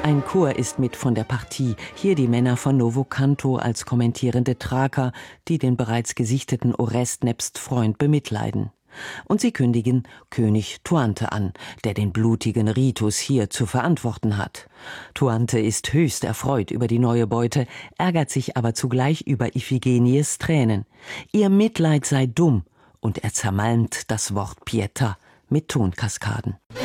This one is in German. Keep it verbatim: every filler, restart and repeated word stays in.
Ein Chor ist mit von der Partie, hier die Männer von Novocanto als kommentierende Thraker, die den bereits gesichteten Orest nebst Freund bemitleiden. Und sie kündigen König Tuante an, der den blutigen Ritus hier zu verantworten hat. Tuante ist höchst erfreut über die neue Beute, ärgert sich aber zugleich über Iphigenies Tränen. Ihr Mitleid sei dumm, und er zermalmt das Wort Pietà mit Tonkaskaden.